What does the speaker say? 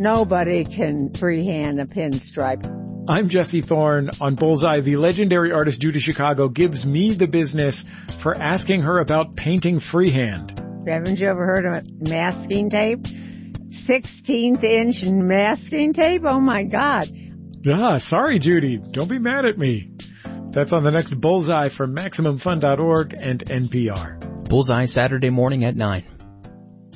Nobody can freehand a pinstripe. I'm Jesse Thorne. On Bullseye, the legendary artist Judy Chicago gives me the business for asking her about painting freehand. Haven't you ever heard of masking tape? 16th inch masking tape? Oh my God. Sorry, Judy. Don't be mad at me. That's on the next Bullseye from MaximumFun.org and NPR. Bullseye Saturday morning at 9.